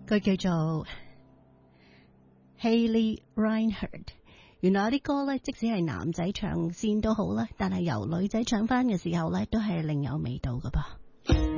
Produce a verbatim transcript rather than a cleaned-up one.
佢叫做 Haley Reinhard。原來有啲歌咧，即使係男仔唱先都好啦，但係由女仔唱翻嘅時候咧，都係另有味道㗎噃。